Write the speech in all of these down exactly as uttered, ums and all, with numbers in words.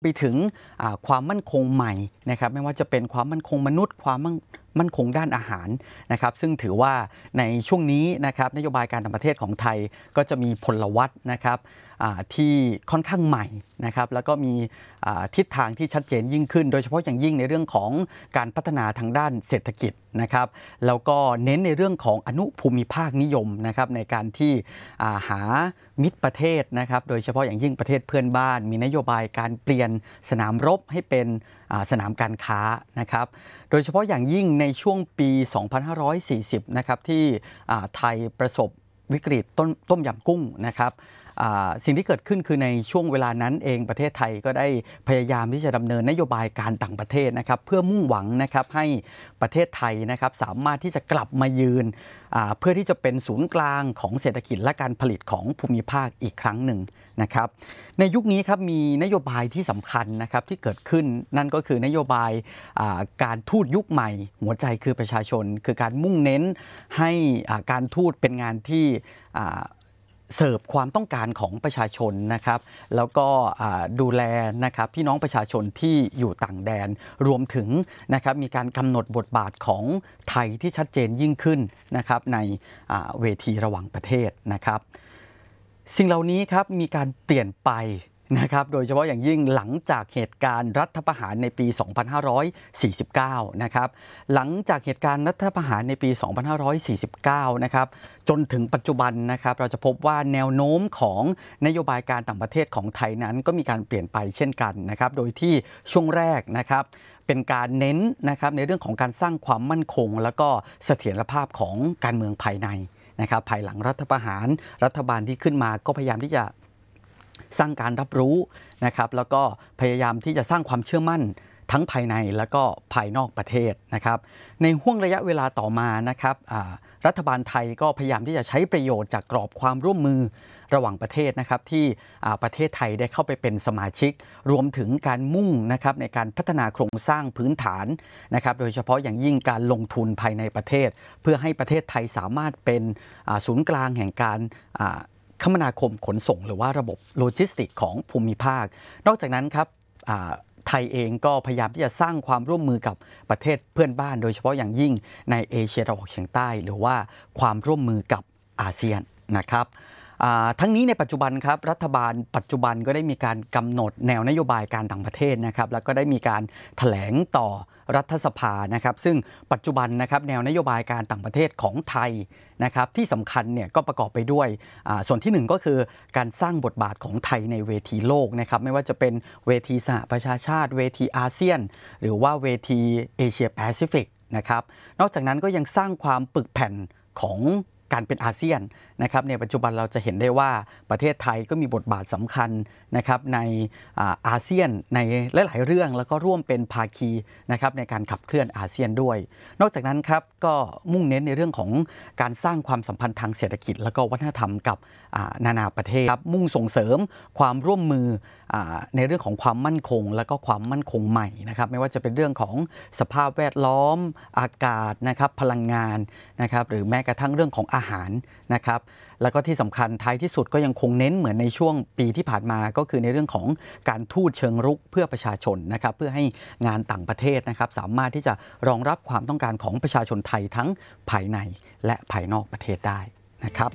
ไปถึงความมั่นคงใหม่นะครับไม่ว่าจะเป็นความมั่นคงมนุษย์ความมั่นคงด้านอาหารนะครับซึ่งถือว่าในช่วงนี้นะครับนโยบายการต่างประเทศของไทยก็จะมีพลวัตนะครับที่ค่อนข้างใหม่นะครับแล้วก็มีทิศทางที่ชัดเจนยิ่งขึ้นโดยเฉพาะอย่างยิ่งในเรื่องของการพัฒนาทางด้านเศรษฐกิจนะครับแล้วก็เน้นในเรื่องของอนุภูมิภาคนิยมนะครับในการที่หามิตรประเทศนะครับโดยเฉพาะอย่างยิ่งประเทศเพื่อนบ้านมีนโยบายการเปลี่ยนสนามรบให้เป็นสนามการค้านะครับโดยเฉพาะอย่างยิ่งในช่วงปี สองพันห้าร้อยสี่สิบ นะครับที่ไทยประสบวิกฤตต้นต้มยำกุ้งนะครับสิ่งที่เกิดขึ้นคือในช่วงเวลานั้นเองประเทศไทยก็ได้พยายามที่จะดำเนินนโยบายการต่างประเทศนะครับเพื่อมุ่งหวังนะครับให้ประเทศไทยนะครับสามารถที่จะกลับมายืนเพื่อที่จะเป็นศูนย์กลางของเศรษฐกิจและการผลิตของภูมิภาคอีกครั้งหนึ่งนะครับในยุคนี้ครับมีนโยบายที่สำคัญนะครับที่เกิดขึ้นนั่นก็คือนโยบายการทูตยุคใหม่หัวใจคือประชาชนคือการมุ่งเน้นให้การทูตเป็นงานที่เสิร์ฟความต้องการของประชาชนนะครับแล้วก็ดูแลนะครับพี่น้องประชาชนที่อยู่ต่างแดนรวมถึงนะครับมีการกำหนดบทบาทของไทยที่ชัดเจนยิ่งขึ้นนะครับในเวทีระหว่างประเทศนะครับสิ่งเหล่านี้ครับมีการเปลี่ยนไปนะครับโดยเฉพาะอย่างยิ่งหลังจากเหตุการณ์รัฐประหารในปี สองพันห้าร้อยสี่สิบเก้า นะครับหลังจากเหตุการณ์รัฐประหารในปี สองพันห้าร้อยสี่สิบเก้า นะครับจนถึงปัจจุบันนะครับเราจะพบว่าแนวโน้มของนโยบายการต่างประเทศของไทยนั้นก็มีการเปลี่ยนไปเช่นกันนะครับโดยที่ช่วงแรกนะครับเป็นการเน้นนะครับในเรื่องของการสร้างความมั่นคงแล้วก็เสถียรภาพของการเมืองภายในนะครับภายหลังรัฐประหารรัฐบาลที่ขึ้นมาก็พยายามที่จะสร้างการรับรู้นะครับแล้วก็พยายามที่จะสร้างความเชื่อมั่นทั้งภายในแล้วก็ภายนอกประเทศนะครับในห่วงระยะเวลาต่อมานะครับรัฐบาลไทยก็พยายามที่จะใช้ประโยชน์จากกรอบความร่วมมือระหว่างประเทศนะครับที่ประเทศไทยได้เข้าไปเป็นสมาชิกรวมถึงการมุ่งนะครับในการพัฒนาโครงสร้างพื้นฐานนะครับโดยเฉพาะอย่างยิ่งการลงทุนภายในประเทศเพื่อให้ประเทศไทยสามารถเป็นศูนย์กลางแห่งการคมนาคมขนส่งหรือว่าระบบโลจิสติกของภูมิภาคนอกจากนั้นครับไทยเองก็พยายามที่จะสร้างความร่วมมือกับประเทศเพื่อนบ้านโดยเฉพาะอย่างยิ่งในเอเชียตะวันออกเฉียงใต้หรือว่าความร่วมมือกับอาเซียนนะครับทั้งนี้ในปัจจุบันครับรัฐบาลปัจจุบันก็ได้มีการกำหนดแนวนโยบายการต่างประเทศนะครับแล้วก็ได้มีการแถลงต่อรัฐสภานะครับซึ่งปัจจุบันนะครับแนวนโยบายการต่างประเทศของไทยนะครับที่สำคัญเนี่ยก็ประกอบไปด้วยส่วนที่หนึ่งก็คือการสร้างบทบาทของไทยในเวทีโลกนะครับไม่ว่าจะเป็นเวทีสหประชาชาติเวทีอาเซียนหรือว่าเวทีเอเชียแปซิฟิกนะครับนอกจากนั้นก็ยังสร้างความปึกแผ่นของการเป็นอาเซียนนะครับในปัจจุบันเราจะเห็นได้ว่าประเทศไทยก็มีบทบาทสำคัญนะครับในอาเซียนในหลายๆเรื่องแล้วก็ร่วมเป็นภาคีนะครับในการขับเคลื่อนอาเซียนด้วยนอกจากนั้นครับก็มุ่งเน้นในเรื่องของการสร้างความสัมพันธ์ทางเศรษฐกิจแล้วก็วัฒนธรรมกับนานาประเทศมุ่งส่งเสริมความร่วมมือในเรื่องของความมั่นคงและก็ความมั่นคงใหม่นะครับไม่ว่าจะเป็นเรื่องของสภาพแวดล้อมอากาศนะครับพลังงานนะครับหรือแม้กระทั่งเรื่องของอาหารนะครับแล้วก็ที่สำคัญท้ายที่สุดก็ยังคงเน้นเหมือนในช่วงปีที่ผ่านมาก็คือในเรื่องของการทูตเชิงรุกเพื่อประชาชนนะครับเพื่อให้งานต่างประเทศนะครับสามารถที่จะรองรับความต้องการของประชาชนไทยทั้งภายในและภายนอกประเทศได้นะครับ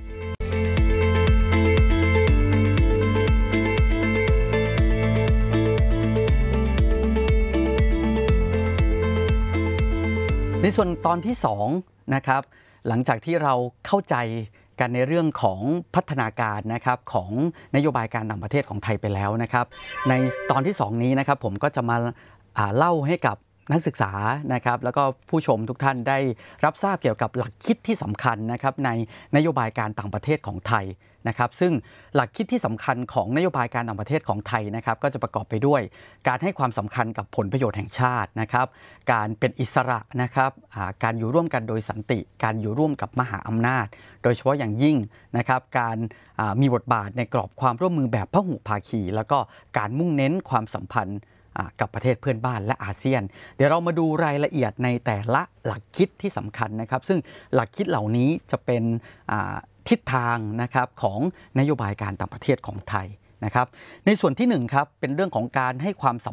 ในส่วนตอนที่สองนะครับหลังจากที่เราเข้าใจกันในเรื่องของพัฒนาการนะครับของนโยบายการต่างประเทศของไทยไปแล้วนะครับในตอนที่สองนี้นะครับผมก็จะมาเล่าให้กับนักศึกษานะครับแล้วก็ผู้ชมทุกท่านได้รับทราบเกี่ยวกับหลักคิดที่สำคัญนะครับในนโยบายการต่างประเทศของไทยนะครับซึ่งหลักคิดที่สำคัญของนโยบายการต่างประเทศของไทยนะครับก็จะประกอบไปด้วยการให้ความสำคัญกับผลประโยชน์แห่งชาตินะครับการเป็นอิสระนะครับการอยู่ร่วมกันโดยสันติการอยู่ร่วมกับมหาอำนาจโดยเฉพาะอย่างยิ่งนะครับการมีบทบาทในกรอบความร่วมมือแบบพหุภาคีแล้วก็การมุ่งเน้นความสัมพันธ์กับประเทศเพื่อนบ้านและอาเซียนเดี๋ยวเรามาดูรายละเอียดในแต่ละหลักคิดที่สำคัญนะครับซึ่งหลักคิดเหล่านี้จะเป็นทิศทางนะครับของนโยบายการต่างประเทศของไทยนะครับในส่วนที่หนึ่งครับเป็นเรื่องของการให้ความส